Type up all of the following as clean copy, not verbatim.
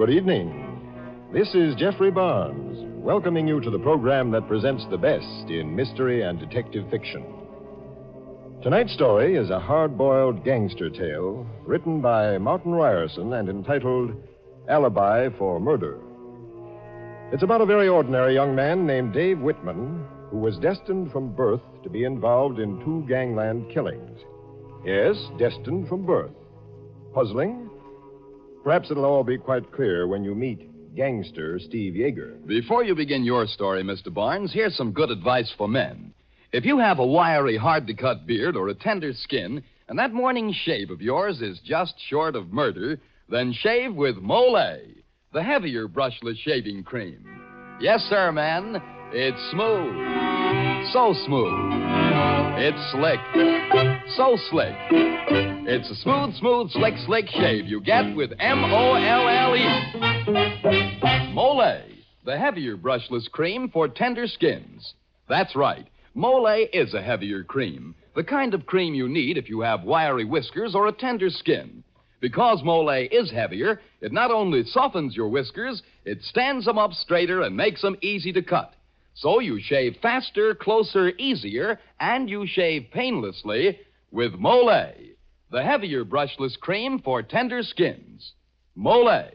Good evening. This is Jeffrey Barnes, welcoming you to the program that presents the best in mystery and detective fiction. Tonight's story is a hard-boiled gangster tale written by Martin Ryerson and entitled Alibi for Murder. It's about a very ordinary young man named Dave Whitman who was destined from birth to be involved in 2 gangland killings. Yes, destined from birth. Puzzling? Perhaps it'll all be quite clear when you meet gangster Steve Yeager. Before you begin your story, Mr. Barnes, here's some good advice for men. If you have a wiry, hard-to-cut beard or a tender skin, and that morning shave of yours is just short of murder, then shave with Molay, the heavier brushless shaving cream. Yes, sir, man. It's smooth. So smooth. It's slick. So slick. It's a smooth, slick shave you get with M-O-L-L-E. Molay, the heavier brushless cream for tender skins. That's right. Molay is a heavier cream, the kind of cream you need if you have wiry whiskers or a tender skin. Because Molay is heavier, it not only softens your whiskers, it stands them up straighter and makes them easy to cut. So you shave faster, closer, easier, and you shave painlessly with Molay, the heavier brushless cream for tender skins. Molay.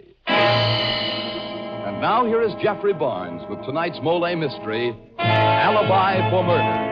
And now here is Jeffrey Barnes with tonight's Molay mystery, Alibi for Murder.